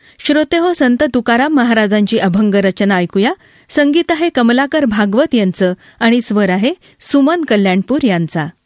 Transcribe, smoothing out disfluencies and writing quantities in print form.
श्रोतेहो, संत तुकाराम महाराजांची अभंग रचना ऐकूया. संगीत आहे कमलाकर भागवत यांचं आणि स्वर आहे सुमन कल्याणपूर यांचा.